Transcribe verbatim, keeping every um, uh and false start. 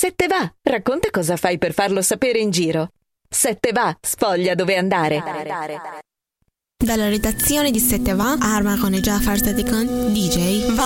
Se te va, racconta cosa fai per farlo sapere in giro. Se te va, sfoglia dove andare. Dalla redazione di Se te va, Arma con e Jafar Sadekan, D J, va.